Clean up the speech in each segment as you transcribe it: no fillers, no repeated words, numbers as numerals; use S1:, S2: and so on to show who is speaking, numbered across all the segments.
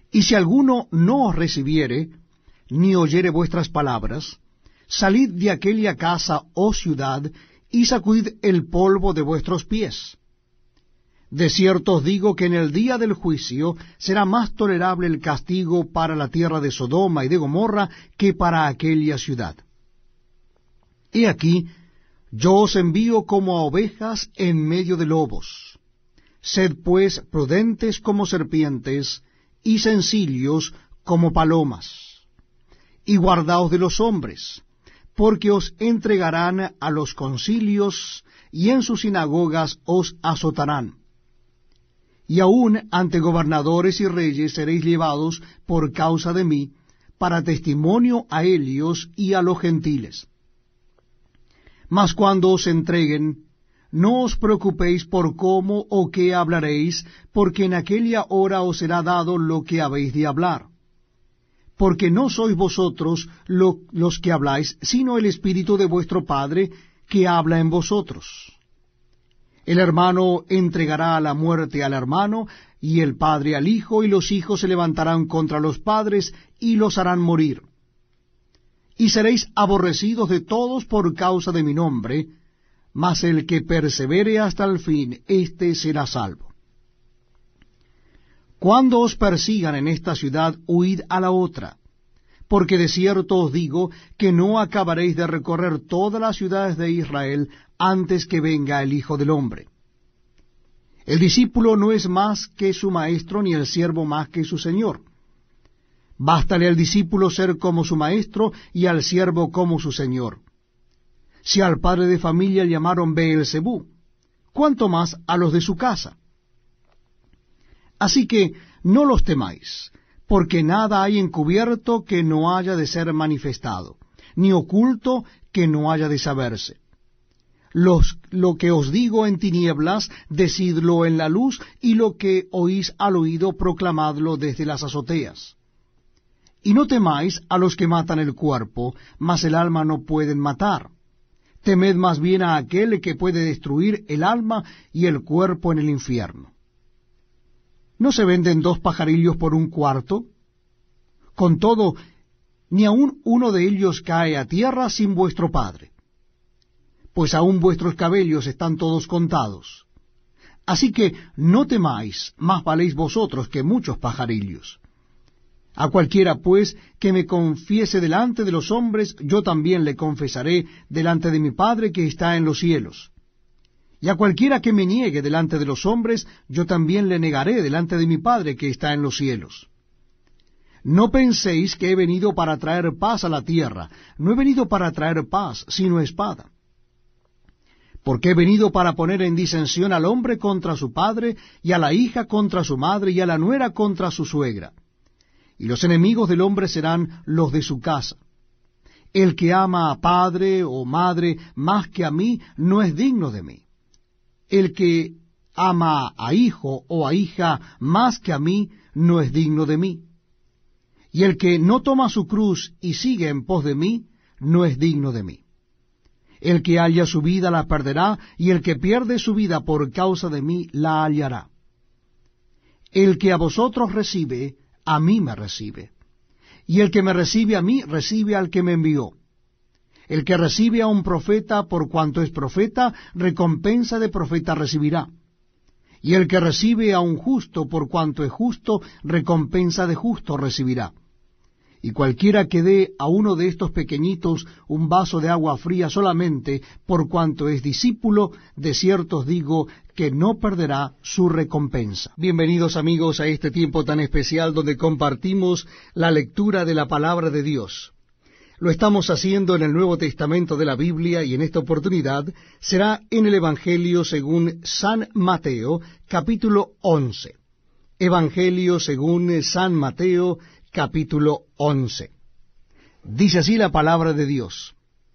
S1: Y si alguno no os recibiere, ni oyere vuestras palabras, salid de aquella casa o ciudad, y sacudid el polvo de vuestros pies. De cierto os digo que en el día del juicio será más tolerable el castigo para la tierra de Sodoma y de Gomorra que para aquella ciudad. He aquí, yo os envío como a ovejas en medio de lobos. Sed pues prudentes como serpientes, y sencillos como palomas. Y guardaos de los hombres, porque os entregarán a los concilios, y en sus sinagogas os azotarán. Y aun ante gobernadores y reyes seréis llevados por causa de mí, para testimonio a ellos y a los gentiles. Mas cuando os entreguen, no os preocupéis por cómo o qué hablaréis, porque en aquella hora os será dado lo que habéis de hablar. Porque no sois vosotros los que habláis, sino el Espíritu de vuestro Padre que habla en vosotros. El hermano entregará a la muerte al hermano, y el padre al hijo, y los hijos se levantarán contra los padres, y los harán morir. Y seréis aborrecidos de todos por causa de mi nombre, mas el que persevere hasta el fin, éste será salvo. Cuando os persigan en esta ciudad, huid a la otra, porque de cierto os digo que no acabaréis de recorrer todas las ciudades de Israel antes que venga el Hijo del Hombre. El discípulo no es más que su maestro, ni el siervo más que su señor. Bástale al discípulo ser como su maestro, y al siervo como su señor. Si al padre de familia llamaron Beelzebú, ¿cuánto más a los de su casa? Así que no los temáis, porque nada hay encubierto que no haya de ser manifestado, ni oculto que no haya de saberse. Lo que os digo en tinieblas, decidlo en la luz, y lo que oís al oído, proclamadlo desde las azoteas. Y no temáis a los que matan el cuerpo, mas el alma no pueden matar. Temed más bien a aquel que puede destruir el alma y el cuerpo en el infierno. ¿No se venden 2 pajarillos por 1 cuarto? Con todo, ni aun uno de ellos cae a tierra sin vuestro Padre. Pues aun vuestros cabellos están todos contados. Así que no temáis, más valéis vosotros que muchos pajarillos. A cualquiera, pues, que me confiese delante de los hombres, yo también le confesaré delante de mi Padre que está en los cielos. Y a cualquiera que me niegue delante de los hombres, yo también le negaré delante de mi Padre que está en los cielos. No penséis que he venido para traer paz a la tierra. No he venido para traer paz, sino espada. Porque he venido para poner en disensión al hombre contra su padre, y a la hija contra su madre, y a la nuera contra su suegra. Y los enemigos del hombre serán los de su casa. El que ama a padre o madre más que a mí, no es digno de mí. El que ama a hijo o a hija más que a mí, no es digno de mí. Y el que no toma su cruz y sigue en pos de mí, no es digno de mí. El que halla su vida la perderá, y el que pierde su vida por causa de mí la hallará. El que a vosotros recibe, a mí me recibe. Y el que me recibe a mí, recibe al que me envió. El que recibe a un profeta por cuanto es profeta, recompensa de profeta recibirá. Y el que recibe a un justo por cuanto es justo, recompensa de justo recibirá. Y cualquiera que dé a uno de estos pequeñitos un vaso de agua fría solamente por cuanto es discípulo, de cierto os digo que no perderá su recompensa. Bienvenidos amigos a este tiempo tan especial donde compartimos la lectura de la palabra de Dios. Lo estamos haciendo en el Nuevo Testamento de la Biblia, y en esta oportunidad será en el Evangelio según San Mateo, capítulo 11. Evangelio según San Mateo, capítulo 11. Dice así la palabra de Dios.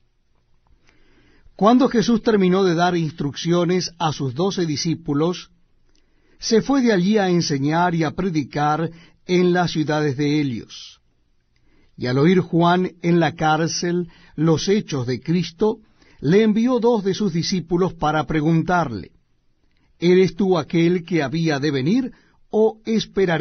S1: Cuando Jesús terminó de dar instrucciones a sus 12 discípulos, se fue de allí a enseñar y a predicar en las ciudades de ellos. Y al oír Juan en la cárcel los hechos de Cristo, le envió 2 de sus discípulos para preguntarle, ¿eres tú aquel que había de venir, o esperaré